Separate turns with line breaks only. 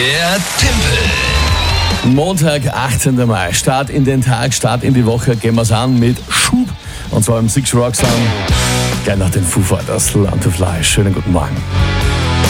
Der Tempel.
Montag, 18. Mai. Start in den Tag, Start in die Woche. Gehen wir's an mit Schub. Und zwar im Six Rock Song. Gleich nach den Foo Fighters, Learn to Fly. Schönen guten Morgen.